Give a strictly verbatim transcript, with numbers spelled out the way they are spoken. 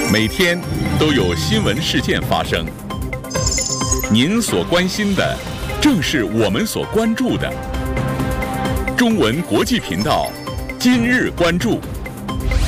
每天都有新闻事件发生，您所关心的正是我们所关注的。中文国际频道今日关注。